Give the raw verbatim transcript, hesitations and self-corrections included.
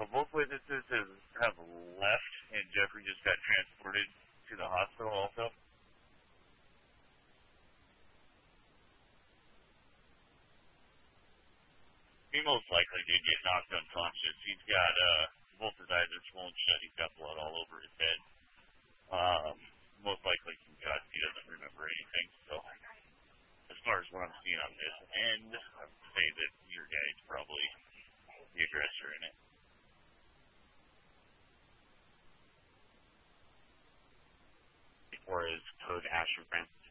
So both witnesses have, have left, and Jeffrey just got transported to the hospital also. He most likely did get knocked unconscious. He's got, uh, both his eyes are swollen shut. He's got blood all over his head. Um, most likely concussed. He doesn't remember anything. So, as far as what I'm seeing on this end, I would say that your guy's probably the aggressor in it. Or is code hash from France?